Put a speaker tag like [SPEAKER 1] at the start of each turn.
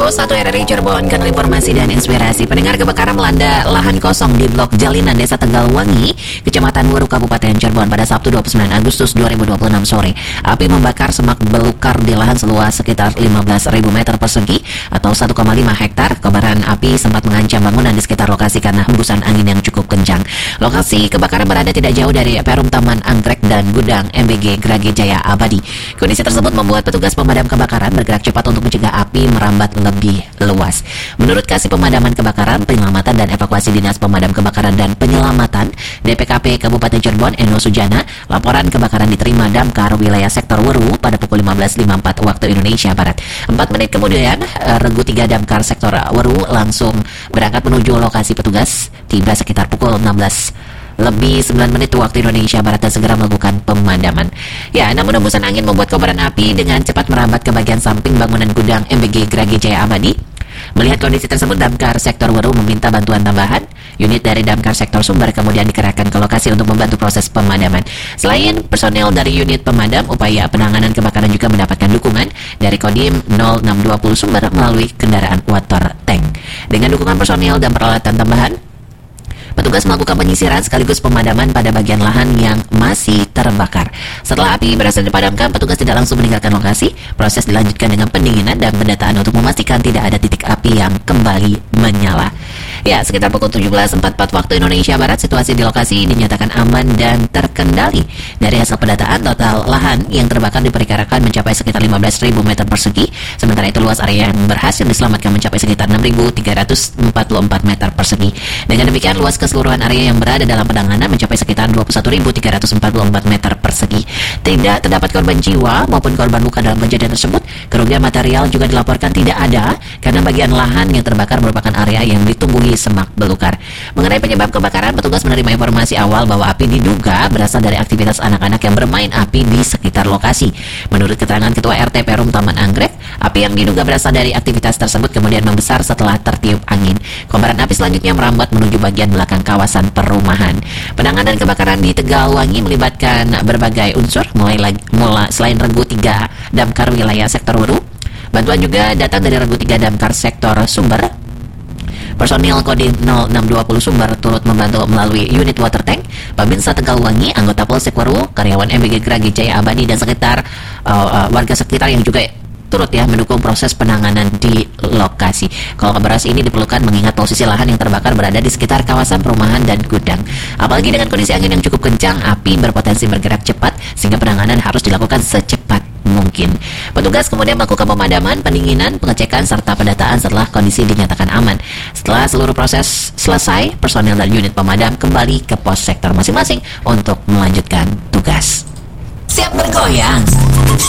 [SPEAKER 1] 101 RRI Cirebon, kanal informasi dan inspirasi. Pendengar, kebakaran melanda lahan kosong di Blok Jalinan, Desa Tegalwangi, Kecamatan Weru, Kabupaten Cirebon pada Sabtu 29 Agustus 2026 sore. Api membakar semak belukar di lahan seluas sekitar 15.000 meter persegi atau 1,5 hektar. Kobaran api sempat mengancam bangunan di sekitar lokasi karena hembusan angin yang cukup kencang. Lokasi kebakaran berada tidak jauh dari Perum Taman Anggrek dan gudang MBG Grage Jaya Abadi. Kondisi tersebut membuat petugas pemadam kebakaran bergerak cepat untuk mencegah api merambat lebih luas. Menurut Kasih Pemadaman Kebakaran, Penyelamatan dan Evakuasi Dinas Pemadam Kebakaran dan Penyelamatan DPKP Kabupaten Cirebon, Eno Sujana, laporan kebakaran diterima damkar wilayah sektor Weru pada pukul 15.54 waktu Indonesia Barat. 4 menit kemudian, regu 3 damkar sektor Weru langsung berangkat menuju lokasi. Petugas tiba sekitar pukul 16:09 waktu Indonesia Barat dan segera melakukan pemadaman. Ya, namun hembusan angin membuat kobaran api dengan cepat merambat ke bagian samping bangunan gudang MBG Grage Jaya Abadi. Melihat kondisi tersebut, damkar sektor Weru meminta bantuan tambahan. Unit dari damkar sektor Sumber kemudian dikerahkan ke lokasi untuk membantu proses pemadaman. Selain personel dari unit pemadam, upaya penanganan kebakaran juga mendapatkan dukungan dari Kodim 0620 Sumber melalui kendaraan water tank. Dengan dukungan personel dan peralatan tambahan, petugas melakukan penyisiran sekaligus pemadaman pada bagian lahan yang masih terbakar. Setelah api berhasil dipadamkan, petugas tidak langsung meninggalkan lokasi. Proses dilanjutkan dengan pendinginan dan pendataan untuk memastikan tidak ada titik api yang kembali menyala. Ya, sekitar pukul 17.44 waktu Indonesia Barat, situasi di lokasi dinyatakan aman dan terkendali. Dari hasil pendataan, total lahan yang terbakar diperkirakan mencapai sekitar 15.000 meter persegi. Sementara itu, luas area yang berhasil diselamatkan mencapai sekitar 6.344 meter persegi. Dengan demikian, luas keseluruhan area yang berada dalam penanganan mencapai sekitar 21.344 meter persegi. Tidak terdapat korban jiwa maupun korban luka dalam kejadian tersebut. Kerugian material juga dilaporkan tidak ada karena bagian lahan yang terbakar merupakan area yang ditumbuhi semak belukar. Mengenai penyebab kebakaran, petugas menerima informasi awal bahwa api diduga berasal dari aktivitas anak-anak yang bermain api di sekitar lokasi. Menurut keterangan Ketua RT Perum Taman Anggrek, api yang diduga berasal dari aktivitas tersebut kemudian membesar setelah tertiup angin. Kobaran api selanjutnya merambat menuju bagian belakang kawasan perumahan. Penanganan kebakaran di Tegalwangi melibatkan berbagai unsur, mulai selain regu 3 damkar wilayah sektor Weru, bantuan juga datang dari regu 3 damkar sektor Sumber. Personil Kodim 0620 Sumber turut membantu melalui unit water tank, Babinsa Tegalwangi, anggota Polsek Weru, karyawan MBG Grage Jaya Abadi dan sekitar warga sekitar yang juga turut mendukung proses penanganan di lokasi. Kolaborasi ini diperlukan mengingat posisi lahan yang terbakar berada di sekitar kawasan perumahan dan gudang. Apalagi dengan kondisi angin yang cukup kencang, api berpotensi bergerak cepat sehingga penanganan harus dilakukan secepat mungkin. Petugas kemudian melakukan pemadaman, pendinginan, pengecekan serta pendataan setelah kondisi dinyatakan aman. Setelah seluruh proses selesai, personel dan unit pemadam kembali ke pos sektor masing-masing untuk melanjutkan tugas. Siap bergoyang.